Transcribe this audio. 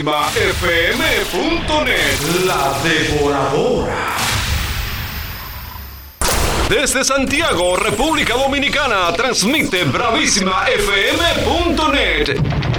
FM.net, la devoradora. Desde Santiago, República Dominicana, transmite Bravísima FM.net.